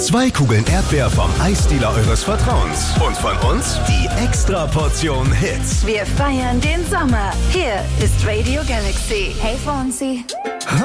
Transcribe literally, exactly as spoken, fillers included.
Zwei Kugeln Erdbeer vom Eisdealer eures Vertrauens. Und von uns die Extra-Portion Hits. Wir feiern den Sommer. Hier ist Radio Galaxy. Hey Fonzie.